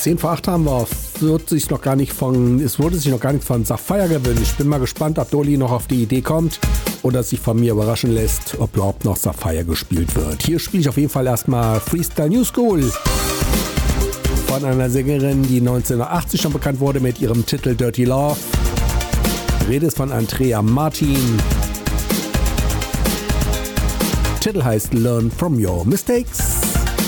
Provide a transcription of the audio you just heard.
10 vor 8 haben wir. Es wurde sich noch gar nicht von Sapphire gewünscht. Bin mal gespannt, ob Dolly noch auf die Idee kommt oder sich von mir überraschen lässt, ob überhaupt noch Sapphire gespielt wird. Hier spiele ich auf jeden Fall erstmal Freestyle New School von einer Sängerin, die 1980 schon bekannt wurde mit ihrem Titel Dirty Love. Die Rede ist von Andrea Martin. Titel heißt Learn from Your Mistakes.